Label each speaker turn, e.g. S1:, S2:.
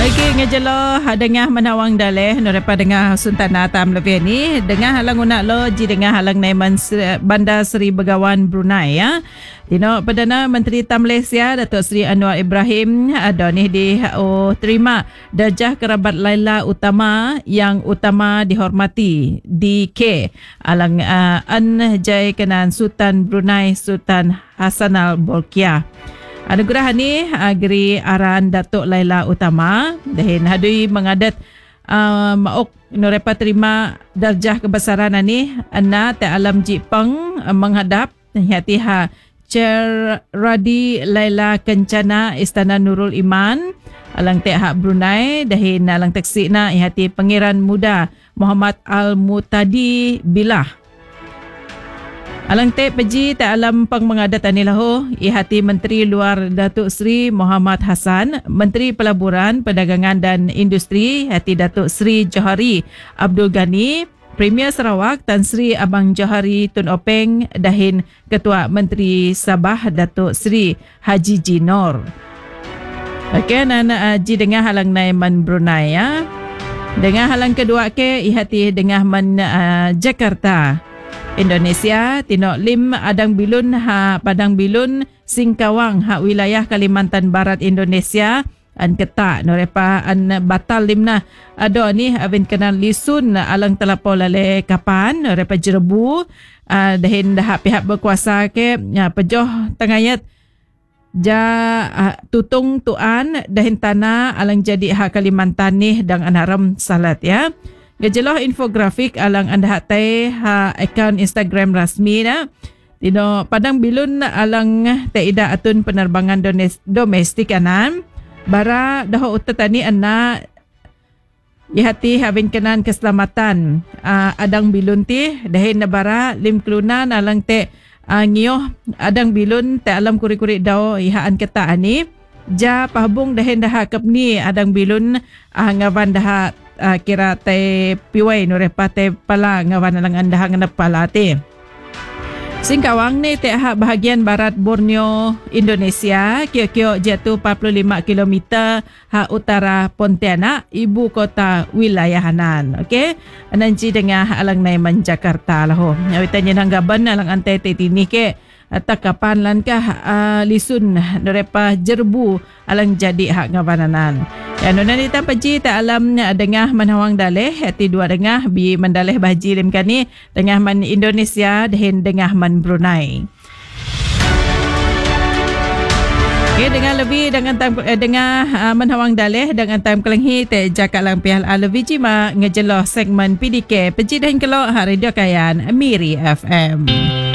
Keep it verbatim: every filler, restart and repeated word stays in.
S1: Okey, ngejelo dengah menawang daleh norepa dengah Sultan Atam lebih ni dengah halang unak lo ji dengah halang naiman Bandar Seri Begawan Brunei ya. Tino Perdana Menteri Tam Malaysia Datuk Seri Anwar Ibrahim ada ni di oh, terima darjah kerabat Laila Utama yang utama dihormati di K alang uh, An Jai Kenan Sultan Brunei Sultan Hassanal Bolkiah. Anugerah ni agri aran Datuk Laila Utama dahin hadui mengadat uh, mauk norepa terima darjah kebesaran ni anna ta alam jipang uh, menghadap hati ha Chair Radi Laila Kencana Istana Nurul Iman alang teh hak Brunei dahin alang taksi na hati Pangeran Muda Muhammad Al-Mutadi Billah. Alang te peji ta alam pang mengadat anilahu ihati Menteri Luar Datuk Seri Muhammad Hassan, Menteri Pelaburan, Perdagangan dan Industri hati Datuk Seri Johari Abdul Ghani, Premier Sarawak Tan Sri Abang Johari Tun Openg dahin Ketua Menteri Sabah Datuk Seri Haji Jinor. Okey nana ji dengah halang naiman Brunei ya. Dengah halang kedua ke ihati dengah man uh, Jakarta. Indonesia tino lim Adang Bilun ha Padang Bilun Singkawang ha wilayah Kalimantan Barat Indonesia an ketak norepa an batal limna ado ni avin kenal lisun alang telapau lale kapan norepa jerebu uh, dahin dah pihak berkuasa ke ya, pejoh tengayat ja uh, tutung tuan dahin tanah alang jadi ha Kalimantan ni dang anaram salat ya. Gejeloh infografik alang anda hatai ha akaun Instagram rasmi na. Tino Padang Bilun alang taida atun penerbangan domestik anan. Bara daho utatani anna ihati habin kenan keselamatan uh, Adang Bilun ti dahin nabara lim kelunan alang te uh, ngioh Adang Bilun te alam kuri-kuri daw ihaan keta ani. Ja pahbung dahin daha kapni Adang Bilun uh, ngawan daha Uh, kira te piwai norepa te pala ngawan lang andah nganap pala te. Singkawang ni te ha bahagian barat Borneo Indonesia kio-kio jatuh empat puluh lima kilometer ha utara Pontianak ibu kota wilayahanan. Okey. Ananji dengah alang naiman Jakarta lah ho. Awitanya nang gaban alang antai te tini ke atau kapan lankah uh, lisun norepa jerbu alang jadi hak ngawananan. Dan nona ni tanpa ji tak alam dengah manawang daleh hati dua dengah bi mendaleh bahaji lim kani dengah man Indonesia dan dengah man Brunei. Okay, dengan lebih dengan tam eh, dengan uh, manawang daleh dengan tam kelenghi te jakak lang pihal aleviji ma ngejeloh segmen P D K peji dan kelok radio kayan Miri F M.